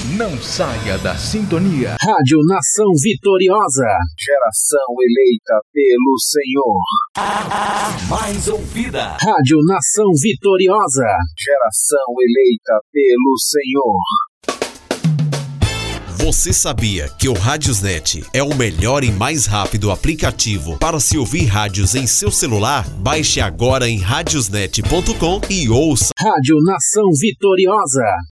Não saia da sintonia. Rádio Nação Vitoriosa. Geração eleita pelo Senhor. A mais ouvida. Rádio Nação Vitoriosa. Geração eleita pelo Senhor. Você sabia que o Radiosnet é o melhor e mais rápido aplicativo para se ouvir rádios em seu celular? Baixe agora em radiosnet.com e ouça. Rádio Nação Vitoriosa.